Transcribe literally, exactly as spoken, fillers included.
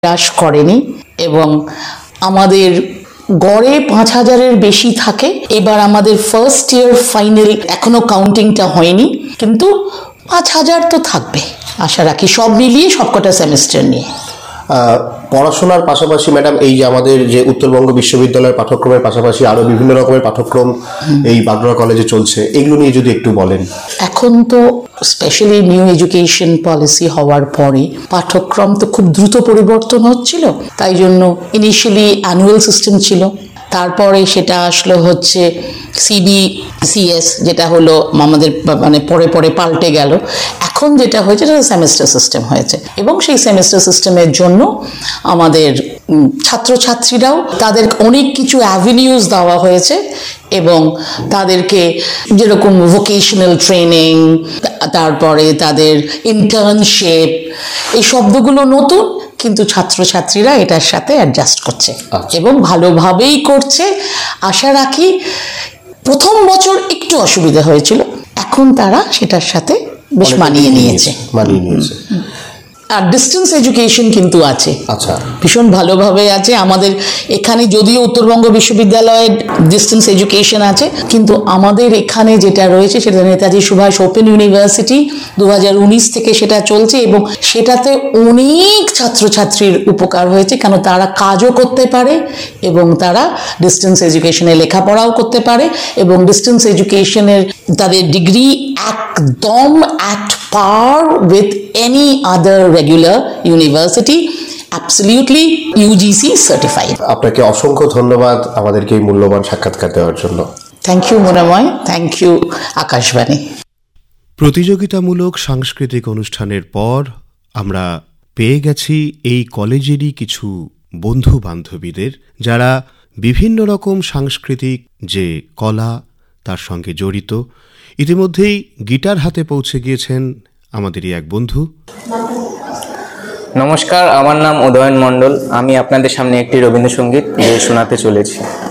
হ্রাস করেনি এবং আমাদের গড়ে পাঁচ হাজারের বেশি থাকে। এবার আমাদের ফার্স্ট ইয়ার ফাইনাল এখনো কাউন্টিংটা হয়নি, কিন্তু পাঁচ হাজার তো থাকবে আশা রাখি, সব মিলিয়ে সবকটা সেমিস্টার নিয়ে। পড়াশোনার পাশাপাশি ম্যাডাম, এই যে আমাদের যে উত্তরবঙ্গ বিশ্ববিদ্যালয়ের পাঠ্যক্রমের পাশাপাশি আরো বিভিন্ন রকমের পাঠ্যক্রম এই বাগড়া কলেজে চলছে, এগুলো নিয়ে যদি একটু বলেন। এখন তো স্পেশালি নিউ এডুকেশন পলিসি হওয়ার পরে পাঠ্যক্রম তো খুব দ্রুত পরিবর্তন হচ্ছিল, তাই জন্য ইনিশিয়ালি অ্যানুয়াল সিস্টেম ছিল, তারপরে সেটা আসলো হচ্ছে সিবিসিএস, যেটা হলো আমাদের মানে পরে পরে পাল্টে গেল। এখন যেটা হয়েছে সেটা সেমেস্টার সিস্টেম হয়েছে এবং সেই সেমেস্টার সিস্টেমের জন্য আমাদের ছাত্রছাত্রীরাও তাদের অনেক কিছু অ্যাভিনিউজ দেওয়া হয়েছে এবং তাদেরকে যেরকম ভোকেশনাল ট্রেনিং, তারপরে তাদের ইন্টার্নশিপ, এই শব্দগুলো নতুন, কিন্তু ছাত্রছাত্রীরা এটার সাথে অ্যাডজাস্ট করছে এবং ভালোভাবেই করছে। আশা রাখি প্রথম বছর একটু অসুবিধা হয়েছিল, এখন তারা সেটার সাথে বেশ মানিয়ে নিয়েছে মানিয়ে নিয়েছে আর ডিস্টেন্স এডুকেশন কিন্তু আছে, আচ্ছা, ভীষণ ভালোভাবে আছে। আমাদের এখানে যদিও উত্তরবঙ্গ বিশ্ববিদ্যালয়ে ডিস্টেন্স এডুকেশন আছে, কিন্তু আমাদের এখানে যেটা রয়েছে সেটা নেতাজি সুভাষ ওপেন ইউনিভার্সিটি দু হাজার উনিশ থেকে সেটা চলছে এবং সেটাতে অনেক ছাত্রছাত্রীর উপকার হয়েছে, কেন তারা কাজও করতে পারে এবং তারা ডিস্টেন্স এডুকেশনে লেখাপড়াও করতে পারে এবং ডিস্টেন্স এডুকেশনের তাদের ডিগ্রি একদম at per with any other regular university, absolutely UGC certified. আপনাকে অসংখ্য ধন্যবাদ আমাদেরকে এই মূল্যবান সাক্ষাৎকার দেওয়ার জন্য। Thank you Manomay, thank you Akashvani. প্রতিযোগিতামূলক সাংস্কৃতিক অনুষ্ঠানের পর আমরা পেয়ে গেছি এই কলেজেরই কিছু বন্ধু বান্ধবীদের, যারা বিভিন্ন রকম সাংস্কৃতিক যে কলা তার সঙ্গে জড়িত। ইতিমধ্যেই গিটার হাতে পৌঁছে গিয়েছেন আমাদেরই এক বন্ধু। নমস্কার, আমার নাম উদয়ন মণ্ডল। আমি আপনাদের সামনে একটি রবীন্দ্রসঙ্গীত শোনাতে চলেছি।